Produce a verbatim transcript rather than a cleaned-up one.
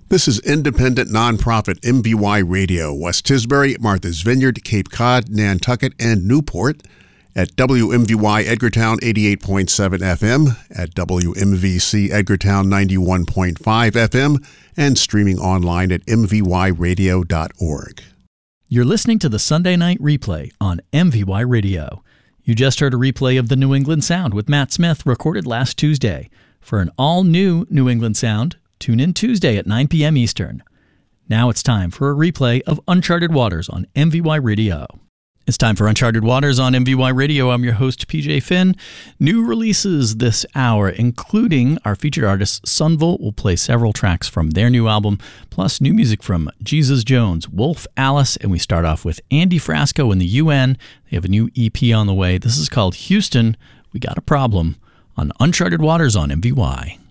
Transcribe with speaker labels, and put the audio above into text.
Speaker 1: This is independent nonprofit M V Y Radio, West Tisbury, Martha's Vineyard, Cape Cod, Nantucket, and Newport, at W M V Y Edgartown eighty-eight point seven F M, at W M V C Edgartown ninety-one point five F M, and streaming online at m v y radio dot org.
Speaker 2: You're listening to the Sunday Night Replay on M V Y Radio. You just heard a replay of the New England Sound with Matt Smith, recorded last Tuesday. For an all-new New England Sound, tune in Tuesday at nine p.m. Eastern. Now it's time for a replay of Uncharted Waters on M V Y Radio. It's time for Uncharted Waters on M V Y Radio. I'm your host, P J Finn. New releases this hour, including our featured artist, Sunvolt, will play several tracks from their new album, plus new music from Jesus Jones, Wolf Alice, and we start off with Andy Frasco and the U N. They have a new E P on the way. This is called Houston, We Got a Problem, on Uncharted Waters on M V Y.